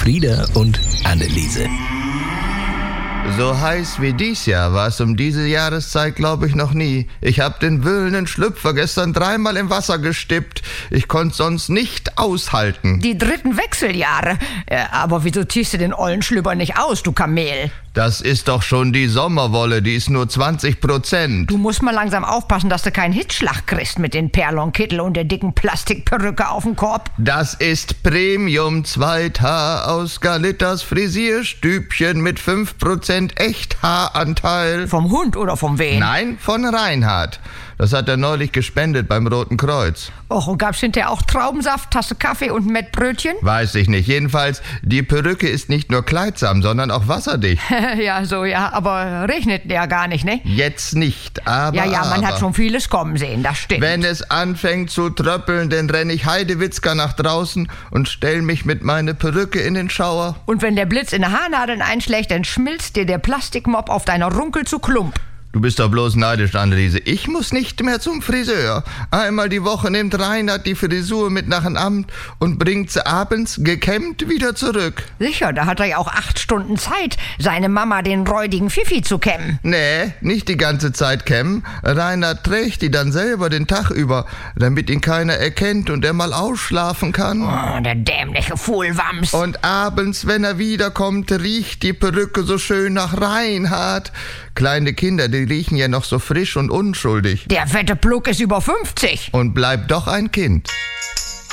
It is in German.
Frieda und Anneliese. So heiß wie dies Jahr war es um diese Jahreszeit, glaube ich, noch nie. Ich hab den wühlenden Schlüpfer gestern 3-mal im Wasser gestippt. Ich konnte sonst nicht aushalten. Die 3. Wechseljahre. Aber wieso ziehst du den ollen Schlüpper nicht aus, du Kamel? Das ist doch schon die Sommerwolle, die ist nur 20%. Du musst mal langsam aufpassen, dass du keinen Hitzschlag kriegst mit den Perlonkittel und der dicken Plastikperücke auf dem Korb. Das ist Premium 2Haar aus Galittas Frisierstübchen mit 5% Echthaaranteil. Vom Hund oder vom Wen? Nein, von Reinhard. Das hat er neulich gespendet beim Roten Kreuz. Och, und gab's hinterher auch Traubensaft, Tasse Kaffee und Mettbrötchen? Weiß ich nicht. Jedenfalls, die Perücke ist nicht nur kleidsam, sondern auch wasserdicht. Ja, aber regnet ja gar nicht, ne? Jetzt nicht, aber... Ja, man hat schon vieles kommen sehen, das stimmt. Wenn es anfängt zu tröppeln, dann renne ich Heidewitzka nach draußen und stell mich mit meiner Perücke in den Schauer. Und wenn der Blitz in die Haarnadeln einschlägt, dann schmilzt dir der Plastikmopp auf deiner Runkel zu Klump. Du bist doch bloß neidisch, Anneliese. Ich muss nicht mehr zum Friseur. Einmal die Woche nimmt Reinhard die Frisur mit nach dem Amt und bringt sie abends gekämmt wieder zurück. Sicher, da hat er ja auch 8 Stunden Zeit, seine Mama den räudigen Fifi zu kämmen. Nee, nicht die ganze Zeit kämmen. Reinhard trägt die dann selber den Tag über, damit ihn keiner erkennt und er mal ausschlafen kann. Oh, der dämliche Fuhlwams. Und abends, wenn er wiederkommt, riecht die Perücke so schön nach Reinhard. Kleine Kinder, die riechen ja noch so frisch und unschuldig. Der fette Pluck ist über 50. Und bleibt doch ein Kind.